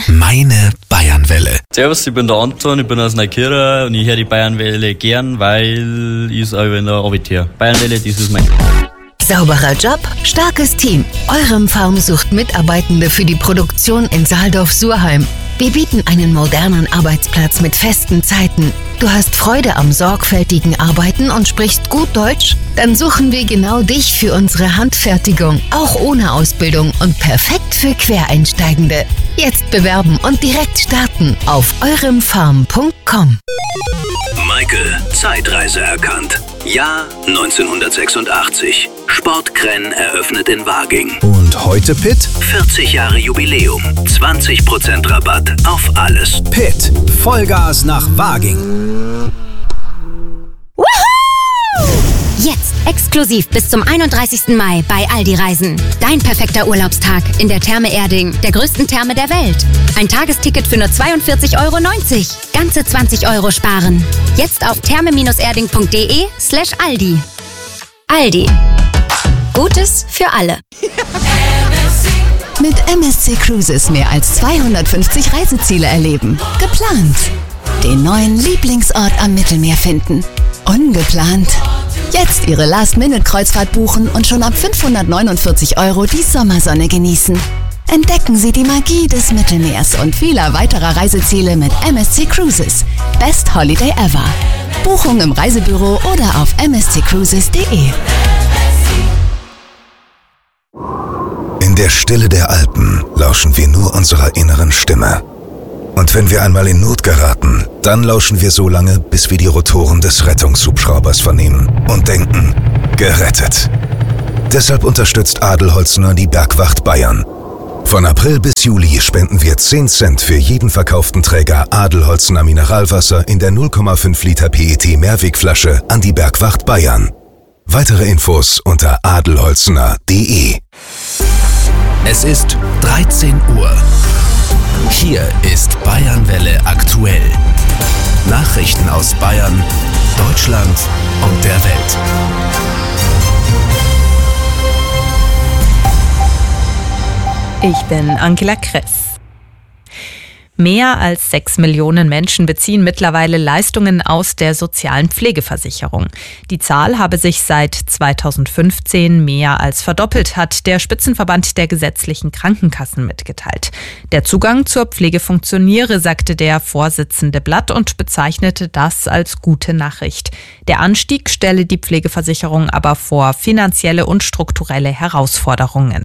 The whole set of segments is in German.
Meine Bayernwelle. Servus, ich bin der Anton, ich bin aus Neukirchen und ich höre die Bayernwelle gern, weil ich es auch in der Arbeit höre. Bayernwelle, das ist mein... Sauberer Job, starkes Team. Eurem Farm sucht Mitarbeitende für die Produktion in Saaldorf-Surheim. Wir bieten einen modernen Arbeitsplatz mit festen Zeiten. Du hast Freude am sorgfältigen Arbeiten und sprichst gut Deutsch? Dann suchen wir genau dich für unsere Handfertigung, auch ohne Ausbildung und perfekt für Quereinsteigende. Jetzt bewerben und direkt starten auf euremfarm.com. Michael, Zeitreise erkannt. Jahr 1986. Sportkrenn eröffnet in Waging. Und heute Pitt? 40 Jahre Jubiläum. 20% Rabatt auf alles. Pitt. Vollgas nach Waging. Jetzt exklusiv bis zum 31. Mai bei Aldi Reisen. Dein perfekter Urlaubstag in der Therme Erding, der größten Therme der Welt. Ein Tagesticket für nur 42,90 €. Ganze 20 € sparen. Jetzt auf therme-erding.de/Aldi. Aldi. Gutes für alle. Mit MSC Cruises mehr als 250 Reiseziele erleben. Geplant. Den neuen Lieblingsort am Mittelmeer finden. Ungeplant. Jetzt Ihre Last-Minute-Kreuzfahrt buchen und schon ab 549 € die Sommersonne genießen. Entdecken Sie die Magie des Mittelmeers und vieler weiterer Reiseziele mit MSC Cruises. Best Holiday ever. Buchung im Reisebüro oder auf msccruises.de. In der Stille der Alpen lauschen wir nur unserer inneren Stimme. Und wenn wir einmal in Not geraten, dann lauschen wir so lange, bis wir die Rotoren des Rettungshubschraubers vernehmen und denken, gerettet. Deshalb unterstützt Adelholzner die Bergwacht Bayern. Von April bis Juli spenden wir 10 Cent für jeden verkauften Träger Adelholzner Mineralwasser in der 0,5 Liter PET Mehrwegflasche an die Bergwacht Bayern. Weitere Infos unter adelholzner.de. Es ist 13 Uhr. Hier ist Bayernwelle aktuell. Nachrichten aus Bayern, Deutschland und der Welt. Ich bin Angela Kress. Mehr als 6 Millionen Menschen beziehen mittlerweile Leistungen aus der sozialen Pflegeversicherung. Die Zahl habe sich seit 2015 mehr als verdoppelt, hat der Spitzenverband der gesetzlichen Krankenkassen mitgeteilt. Der Zugang zur Pflege funktioniere, sagte der Vorsitzende Blatt und bezeichnete das als gute Nachricht. Der Anstieg stelle die Pflegeversicherung aber vor finanzielle und strukturelle Herausforderungen.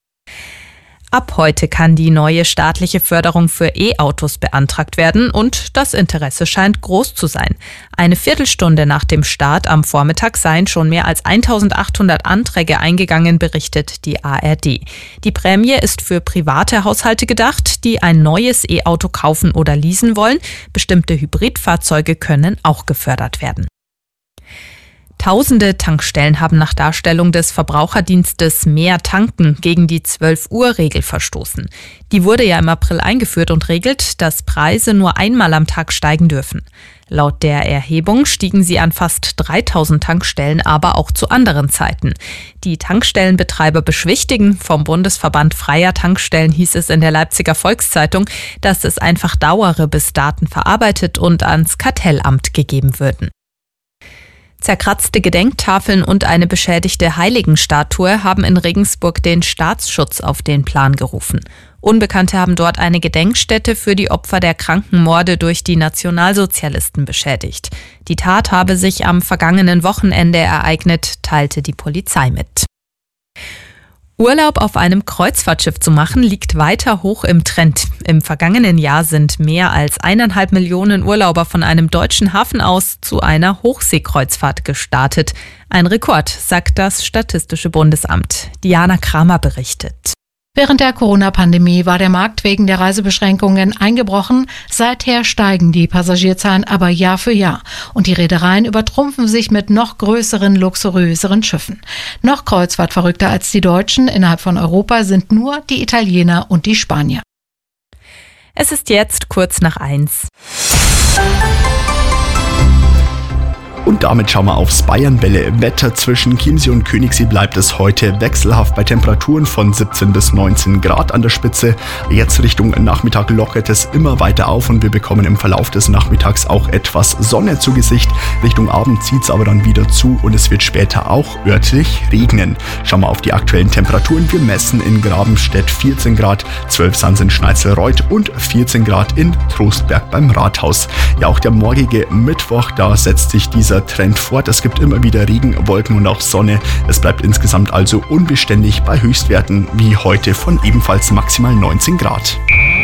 Ab heute kann die neue staatliche Förderung für E-Autos beantragt werden und das Interesse scheint groß zu sein. Eine Viertelstunde nach dem Start am Vormittag seien schon mehr als 1800 Anträge eingegangen, berichtet die ARD. Die Prämie ist für private Haushalte gedacht, die ein neues E-Auto kaufen oder leasen wollen. Bestimmte Hybridfahrzeuge können auch gefördert werden. Tausende Tankstellen haben nach Darstellung des Verbraucherdienstes Mehr tanken gegen die 12-Uhr-Regel verstoßen. Die wurde ja im April eingeführt und regelt, dass Preise nur einmal am Tag steigen dürfen. Laut der Erhebung stiegen sie an fast 3000 Tankstellen, aber auch zu anderen Zeiten. Die Tankstellenbetreiber beschwichtigen. Vom Bundesverband Freier Tankstellen hieß es in der Leipziger Volkszeitung, dass es einfach dauere, bis Daten verarbeitet und ans Kartellamt gegeben würden. Zerkratzte Gedenktafeln und eine beschädigte Heiligenstatue haben in Regensburg den Staatsschutz auf den Plan gerufen. Unbekannte haben dort eine Gedenkstätte für die Opfer der Krankenmorde durch die Nationalsozialisten beschädigt. Die Tat habe sich am vergangenen Wochenende ereignet, teilte die Polizei mit. Urlaub auf einem Kreuzfahrtschiff zu machen, liegt weiter hoch im Trend. Im vergangenen Jahr sind mehr als 1,5 Millionen Urlauber von einem deutschen Hafen aus zu einer Hochseekreuzfahrt gestartet. Ein Rekord, sagt das Statistische Bundesamt. Diana Kramer berichtet. Während der Corona-Pandemie war der Markt wegen der Reisebeschränkungen eingebrochen. Seither steigen die Passagierzahlen aber Jahr für Jahr. Und die Reedereien übertrumpfen sich mit noch größeren, luxuriöseren Schiffen. Noch kreuzfahrtverrückter als die Deutschen innerhalb von Europa sind nur die Italiener und die Spanier. Es ist jetzt kurz nach 1. Und damit schauen wir aufs Bayernwelle-Wetter. Zwischen Chiemsee und Königssee bleibt es heute wechselhaft bei Temperaturen von 17 bis 19 Grad an der Spitze. Jetzt Richtung Nachmittag lockert es immer weiter auf und wir bekommen im Verlauf des Nachmittags auch etwas Sonne zu Gesicht. Richtung Abend zieht es aber dann wieder zu und es wird später auch örtlich regnen. Schauen wir auf die aktuellen Temperaturen. Wir messen in Grabenstedt 14 Grad, 12 sind es in Schneizelreuth und 14 Grad in Trostberg beim Rathaus. Ja, auch der morgige Mittwoch, da setzt sich dieser Trend fort. Es gibt immer wieder Regen, Wolken und auch Sonne. Es bleibt insgesamt also unbeständig bei Höchstwerten wie heute von ebenfalls maximal 19 Grad.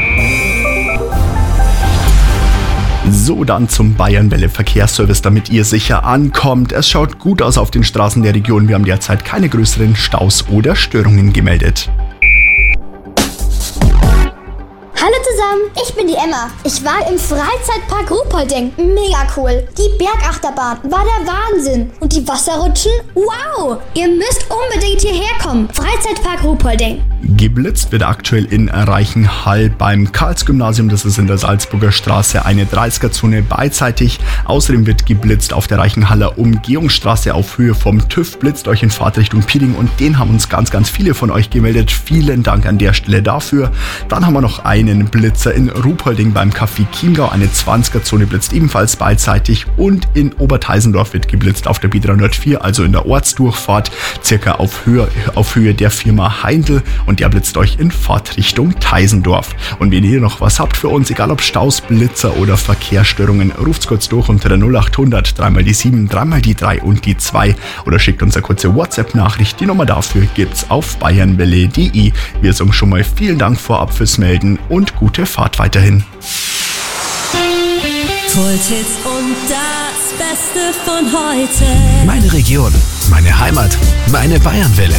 So, dann zum Bayernwelle Verkehrsservice, damit ihr sicher ankommt. Es schaut gut aus auf den Straßen der Region. Wir haben derzeit keine größeren Staus oder Störungen gemeldet. Hallo zusammen, ich bin die Emma. Ich war im Freizeitpark Ruhpolding. Mega cool. Die Bergachterbahn war der Wahnsinn. Und die Wasserrutschen? Wow! Ihr müsst unbedingt hierher kommen. Freizeitpark Ruhpolding. Geblitzt wird aktuell in Reichenhall beim Karls-Gymnasium, das ist in der Salzburger Straße, eine 30er-Zone beidseitig. Außerdem wird geblitzt auf der Reichenhaller Umgehungsstraße auf Höhe vom TÜV, blitzt euch in Fahrtrichtung Pieding und den haben uns ganz viele von euch gemeldet. Vielen Dank an der Stelle dafür. Dann haben wir noch einen Blitzer in Ruhpolding beim Café Chiemgau, eine 20er-Zone blitzt ebenfalls beidseitig und in Oberteisendorf wird geblitzt auf der B304, also in der Ortsdurchfahrt, circa auf Höhe der Firma Heindl und der blitzt euch in Fahrtrichtung Teisendorf. Und wenn ihr noch was habt für uns, egal ob Staus, Blitzer oder Verkehrsstörungen, ruft's kurz durch unter der 0800 3 die 7, 3 die 3 und die 2 oder schickt uns eine kurze WhatsApp-Nachricht. Die Nummer dafür gibt's auf bayernwelle.de. Wir sagen schon mal vielen Dank vorab fürs Melden und gute Fahrt weiterhin. Kulthits und das Beste von heute. Meine Region, meine Heimat, meine Bayernwelle.